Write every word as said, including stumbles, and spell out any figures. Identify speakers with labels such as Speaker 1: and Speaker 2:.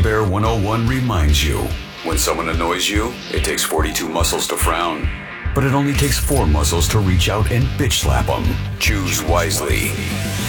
Speaker 1: Bear one oh one reminds you, when someone annoys you, it takes forty-two muscles to frown. But it only takes four muscles to reach out and bitch slap them. Choose wisely.